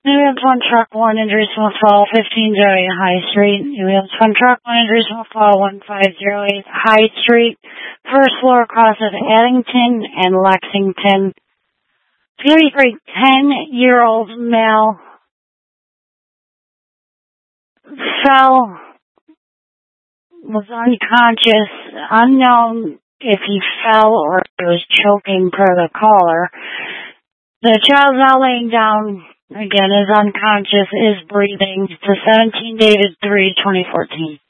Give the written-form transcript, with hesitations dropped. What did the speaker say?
Ambulance 1 truck 1 injuries from a fall 1508 High Street. Ambulance 1 truck 1 injuries from a fall 1508 High Street. First floor across of Addington and Lexington. 10-year-old male fell, was unconscious, unknown if he fell or if he was choking per the caller. The child is now laying down, again, is unconscious, is breathing. It's a 17 dated 3/2014.